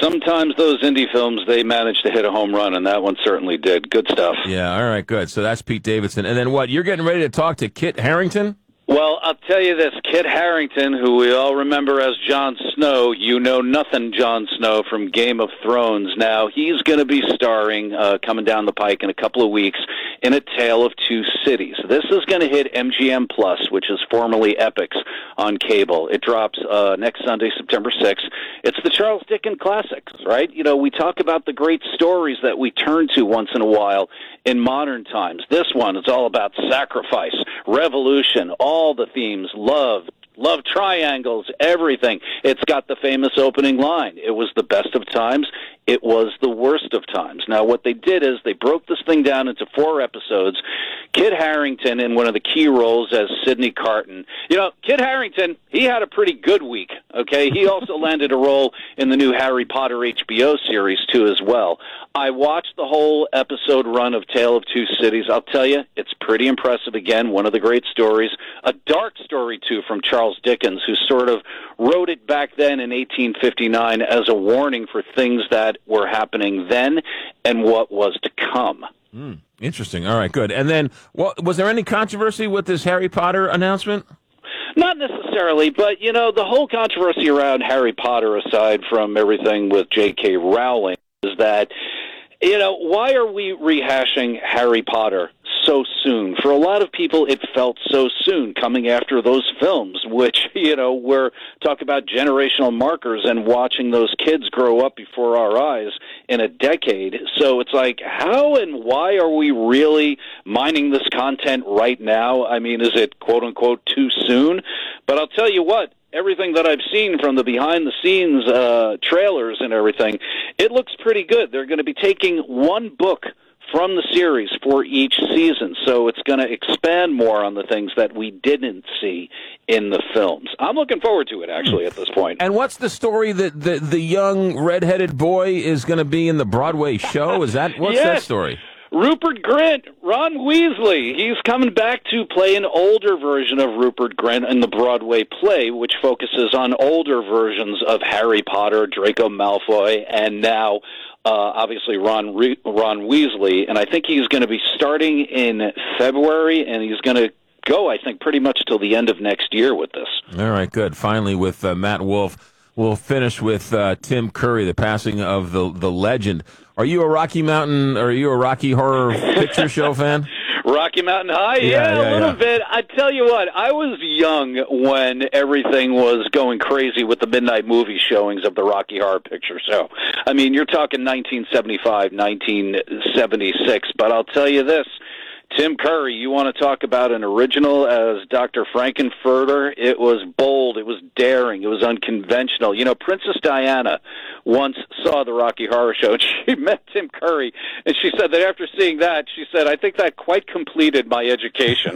Sometimes those indie films, they manage to hit a home run, and that one certainly did. Good stuff. Yeah, all right, good. So that's Pete Davidson. And then what? You're getting ready to talk to Kit Harington? Well, I'll tell you this, Kit Harington, who we all remember as Jon Snow, you know nothing Jon Snow from Game of Thrones. Now, he's going to be starring, coming down the pike in a couple of weeks, in A Tale of Two Cities. This is going to hit MGM Plus, which is formerly Epix, on cable. It drops next Sunday, September 6th. It's the Charles Dickens classics, right? You know, we talk about the great stories that we turn to once in a while in modern times. This one is all about sacrifice, revolution, all the themes, love triangles, everything. It's got the famous opening line. It was the best of times. It was the worst of times. Now, what they did is they broke this thing down into 4 episodes. Kit Harington in one of the key roles as Sidney Carton. You know, Kit Harington, he had a pretty good week, okay? He also landed a role in the new Harry Potter HBO series, too, as well. I watched the whole episode run of Tale of Two Cities. I'll tell you, it's pretty impressive. Again, one of the great stories. A dark story, too, from Charles Dickens, who sort of wrote it back then in 1859 as a warning for things that were happening then and what was to come. Interesting. All right, good. And then, was there any controversy with this Harry Potter announcement? Not necessarily, but, you know, the whole controversy around Harry Potter, aside from everything with J.K. Rowling, is that, you know, why are we rehashing Harry Potter so soon? For a lot of people, it felt so soon coming after those films, which, you know, we're talking about generational markers and watching those kids grow up before our eyes in a decade. So it's like, how and why are we really mining this content right now? I mean, is it, quote-unquote, too soon? But I'll tell you what, everything that I've seen from the behind-the-scenes trailers and everything, it looks pretty good. They're going to be taking one book from the series for each season, so it's going to expand more on the things that we didn't see in the films. I'm looking forward to it, actually, at this point. And what's the story that the young redheaded boy is going to be in the Broadway show? What's that story? Rupert Grint, Ron Weasley. He's coming back to play an older version of Rupert Grint in the Broadway play, which focuses on older versions of Harry Potter, Draco Malfoy, and now obviously Ron Weasley. And I think he's going to be starting in February, and he's going to go, I think, pretty much till the end of next year with this. All right, good. Finally, with Matt Wolf, we'll finish with Tim Curry, the passing of the legend. Are you a Rocky Horror Picture Show fan? Rocky Mountain High? Yeah, a little bit. I tell you what, I was young when everything was going crazy with the midnight movie showings of the Rocky Horror Picture Show. I mean, you're talking 1975, 1976, but I'll tell you this, Tim Curry, you want to talk about an original as Dr. Frankenfurter? It was bold, it was daring, it was unconventional. You know, Princess Diana once saw the Rocky Horror Show, and she met Tim Curry, and she said that after seeing that, she said, I think that quite completed my education.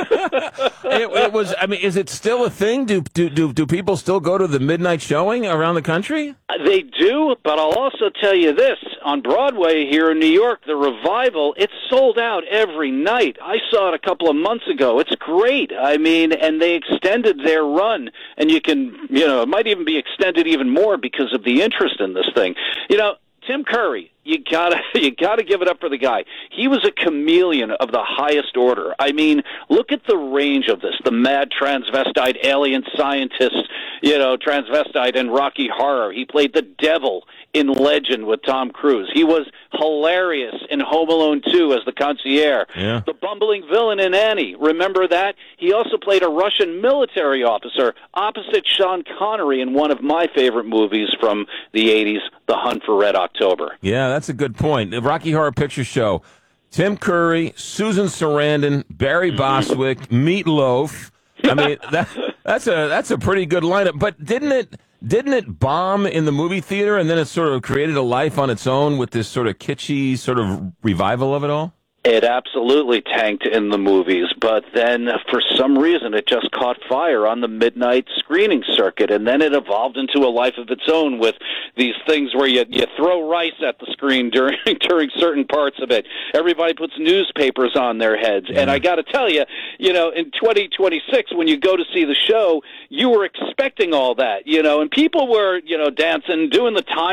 It was, I mean, is it still a thing? Do people still go to the midnight showing around the country? They do, but I'll also tell you this. On Broadway here in New York, the revival, it's sold out every night. I saw it a couple of months ago. It's great. I mean, and they extended their run, and you can, you know, it might even be extended even more because of the interest in this thing. You know, Tim Curry, you gotta give it up for the guy. He was a chameleon of the highest order. I mean, look at the range of this. The mad transvestite alien scientist, you know, transvestite in Rocky Horror. He played the devil in Legend with Tom Cruise. He was hilarious in Home Alone 2 as the concierge. Yeah. The bumbling villain in Annie. Remember that? He also played a Russian military officer opposite Sean Connery in one of my favorite movies from the 80s, The Hunt for Red October. Yeah, that's a good point. The Rocky Horror Picture Show. Tim Curry, Susan Sarandon, Barry Bostwick, Meatloaf. I mean, that's a pretty good lineup. But didn't it bomb in the movie theater, and then it sort of created a life on its own with this sort of kitschy sort of revival of it all? It absolutely tanked in the movies, but then for some reason it just caught fire on the midnight screening circuit, and then it evolved into a life of its own with these things where you throw rice at the screen during certain parts of it. Everybody puts newspapers on their heads, and I got to tell you, you know, in 2026 when you go to see the show, you were expecting all that, you know, and people were, you know, dancing, doing the time